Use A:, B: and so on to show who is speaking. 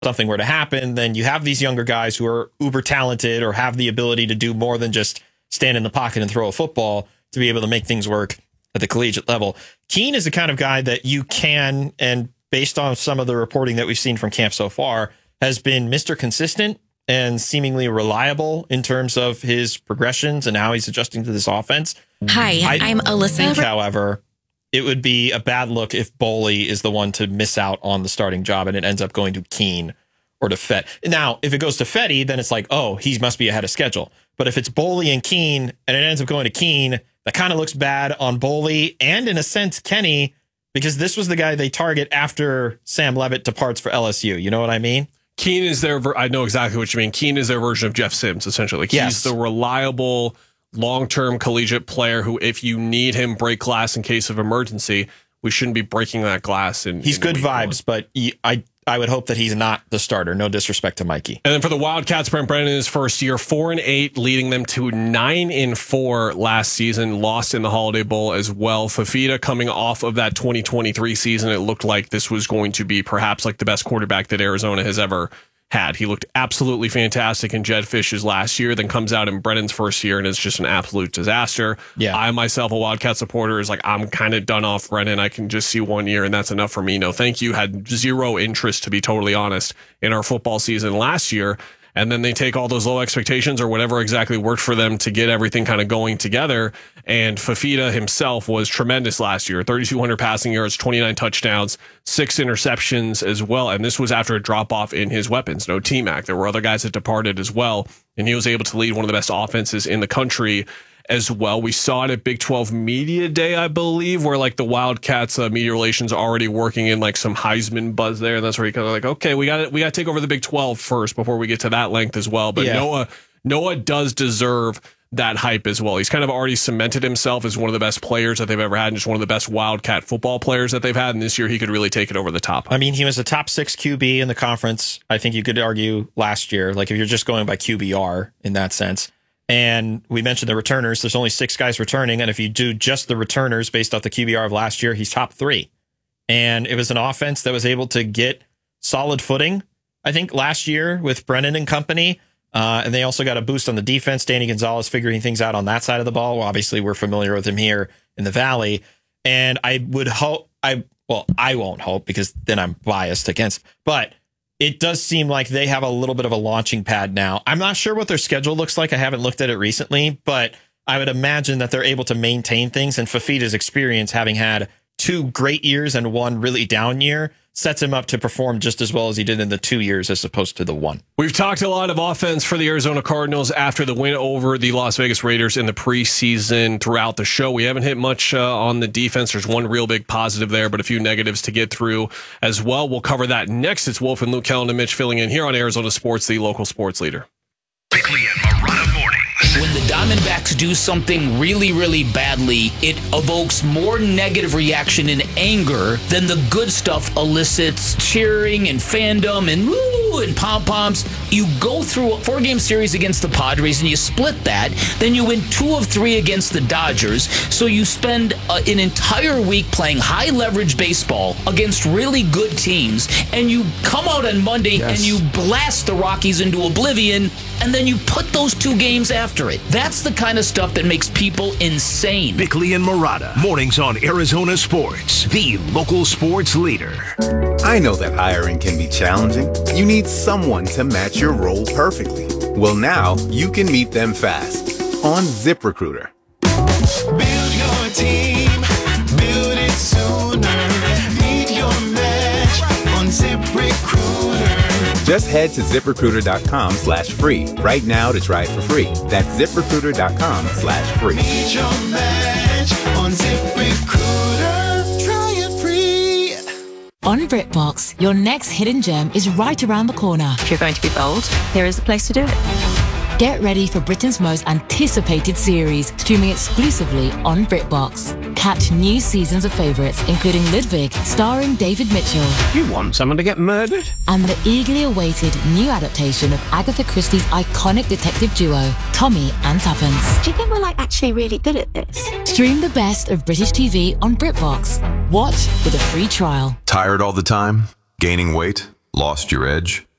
A: something were to happen, then you have these younger guys who are uber talented or have the ability to do more than just stand in the pocket and throw a football to be able to make things work at the collegiate level. Keene is the kind of guy that you can, and based on some of the reporting that we've seen from camp so far, has been Mr. Consistent and seemingly reliable in terms of his progressions and how he's adjusting to this offense.
B: Hi, I'm Alyssa.
A: I think, however, it would be a bad look if Boley is the one to miss out on the starting job and it ends up going to Keene or to Fett. Now, if it goes to Fetty, then it's like, oh, he must be ahead of schedule. But if it's Boley and Keene and it ends up going to Keene, that kind of looks bad on Boley and, in a sense, Kenny, because this was the guy they target after Sam Levitt departs for LSU. You know what I mean?
C: Keene is I know exactly what you mean. Keene is their version of Jeff Sims, essentially. Like, he's the reliable, long-term collegiate player who, if you need him, break glass in case of emergency. We shouldn't be breaking that glass.
A: He's good vibes, but I would hope that he's not the starter. No disrespect to Mikey.
C: And then for the Wildcats, Brent Brennan in his first year, 4-8, leading them to 9-4 last season, lost in the Holiday Bowl as well. Fafita coming off of that 2023 season, it looked like this was going to be perhaps like the best quarterback that Arizona has ever had. He looked absolutely fantastic in Jedd Fisch's last year, then comes out in Brennan's first year and it's just an absolute disaster.
A: Yeah.
C: I myself, a Wildcat supporter, is like, I'm kind of done off Brennan. I can just see 1 year and that's enough for me. No, thank you. Had zero interest, to be totally honest, in our football season last year. And then they take all those low expectations or whatever exactly worked for them to get everything kind of going together. And Fafita himself was tremendous last year. 3,200 passing yards, 29 touchdowns, 6 interceptions as well. And this was after a drop off in his weapons. No T-Mac. There were other guys that departed as well. And he was able to lead one of the best offenses in the country as well. We saw it at Big 12 Media Day, I believe, where like the Wildcats media relations are already working in like some Heisman buzz there. And that's where you kind of like, okay, we got to take over the Big 12 first before we get to that length as well. But yeah. Noah does deserve that hype as well. He's kind of already cemented himself as one of the best players that they've ever had and just one of the best Wildcat football players that they've had. And this year he could really take it over the top.
A: I mean, he was a top 6 QB in the conference. I think you could argue last year, like if you're just going by QBR in that sense. And we mentioned the returners. There's only 6 guys returning. And if you do just the returners based off the QBR of last year, he's top 3. And it was an offense that was able to get solid footing, I think, last year with Brennan and company. And they also got a boost on the defense. Danny Gonzalez figuring things out on that side of the ball. Well, obviously, we're familiar with him here in the Valley. And I would hope, I won't hope because then I'm biased against, but it does seem like they have a little bit of a launching pad now. I'm not sure what their schedule looks like. I haven't looked at it recently, but I would imagine that they're able to maintain things. And Fafita's experience, having had 2 great years and 1 really down year, sets him up to perform just as well as he did in the 2 years as opposed to the 1.
C: We've talked a lot of offense for the Arizona Cardinals after the win over the Las Vegas Raiders in the preseason throughout the show. We haven't hit much on the defense. There's one real big positive there, but a few negatives to get through as well. We'll cover that next. It's Wolf and Luke Kellen and Mitch filling in here on Arizona Sports, the local sports leader.
D: Bickley and Marotta mornings.
E: When the Diamondbacks do something really, really badly, it evokes more negative reaction and anger than the good stuff elicits cheering and fandom and woo and pom-poms. You go through a 4-game series against the Padres and you split that. Then you win 2 of 3 against the Dodgers. So you spend an entire week playing high-leverage baseball against really good teams. And you come out on Monday and you blast the Rockies into oblivion. And then you put those 2 games after it. That's the kind of stuff that makes people insane.
D: Bickley and Marotta, mornings on Arizona Sports, the local sports leader.
F: I know that hiring can be challenging. You need someone to match your role perfectly. Well, now you can meet them fast on ZipRecruiter.
G: Build your team, build it sooner. Meet your match on ZipRecruiter.
F: Just head to ZipRecruiter.com/free right now to try it for free. That's ZipRecruiter.com/free.
G: Meet your match on ZipRecruiter. Try it free.
H: On BritBox, your next hidden gem is right around the corner.
I: If you're going to be bold, here is the place to do it.
H: Get ready for Britain's most anticipated series, streaming exclusively on BritBox. Catch new seasons of favourites, including Ludwig, starring David Mitchell.
J: You want someone to get murdered?
H: And the eagerly awaited new adaptation of Agatha Christie's iconic detective duo, Tommy and Tuppence.
I: Do you think we're actually really good at this?
H: Stream the best of British TV on BritBox. Watch with a free trial.
K: Tired all the time? Gaining weight?
J: Lost your edge?